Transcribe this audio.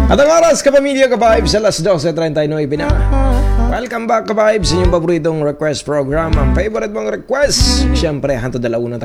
At ang oras, kapamilya, ka-vibes, alas 12:39 na. Welcome back, ka-vibes, sa inyong paboritong request program. Ang favorite mong request, siyempre, hantod alauna